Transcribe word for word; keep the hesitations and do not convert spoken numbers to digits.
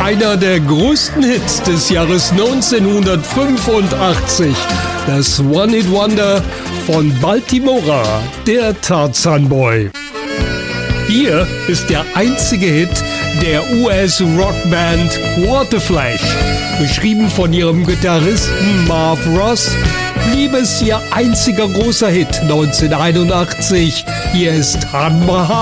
einer der größten Hits des Jahres neunzehnhundertfünfundachtzig. Das One-Hit-Wonder von Baltimora, der Tarzan Boy. Hier ist der einzige Hit der U S-Rockband Waterflash. Geschrieben von ihrem Gitarristen Marv Ross, blieb es ihr einziger großer Hit neunzehnhunderteinundachtzig. Hier ist Han Maha.